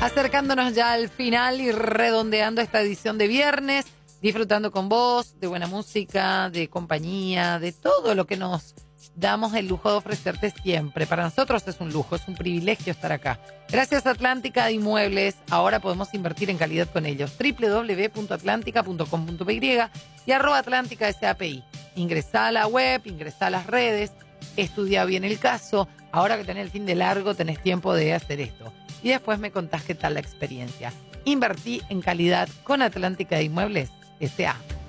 Acercándonos ya al final y redondeando esta edición de viernes, disfrutando con vos, de buena música, de compañía, de todo lo que nos damos el lujo de ofrecerte siempre. Para nosotros es un lujo, es un privilegio estar acá. Gracias a Atlántica de Inmuebles, ahora podemos invertir en calidad con ellos. www.atlantica.com.py y @AtlánticaSAPI. Ingresá a la web, ingresá a las redes, estudia bien el caso. Ahora que tenés el fin de largo, tenés tiempo de hacer esto. Y después me contás qué tal la experiencia. Invertí en calidad con Atlántica de Inmuebles S.A.